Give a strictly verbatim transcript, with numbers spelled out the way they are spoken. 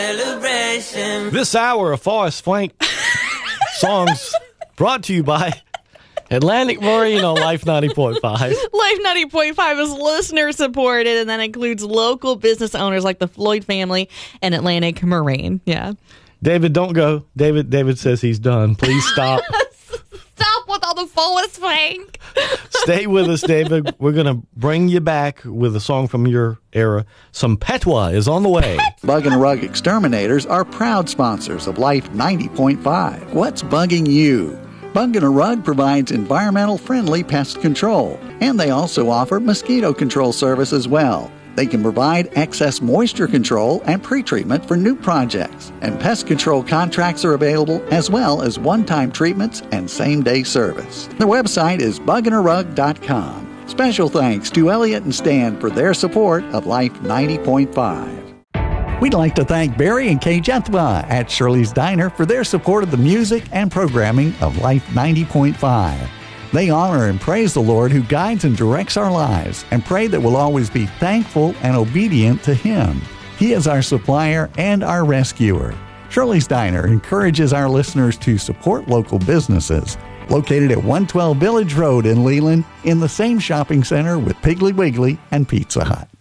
Celebration. This hour of Forest Flank songs brought to you by Atlantic Marine on Life ninety point five. Life ninety point five is listener supported, and that includes local business owners like the Floyd family and Atlantic Marine. Yeah. David, don't go. David David says he's done. Please stop. Stop with all the Forest Flank. Stay with us, David. We're going to bring you back with a song from your era. Some Patois is on the way. Bug and Rug Exterminators are proud sponsors of Life ninety point five. What's bugging you? Bug and Rug provides environmental-friendly pest control, and they also offer mosquito control service as well. They can provide excess moisture control and pretreatment for new projects, and pest control contracts are available as well as one-time treatments and same-day service. Their website is bug and rug dot com. Special thanks to Elliot and Stan for their support of Life ninety point five. We'd like to thank Barry and Kay Jethwa at Shirley's Diner for their support of the music and programming of Life ninety point five. They honor and praise the Lord who guides and directs our lives, and pray that we'll always be thankful and obedient to Him. He is our supplier and our rescuer. Shirley's Diner encourages our listeners to support local businesses. Located at one twelve Village Road in Leland, in the same shopping center with Piggly Wiggly and Pizza Hut.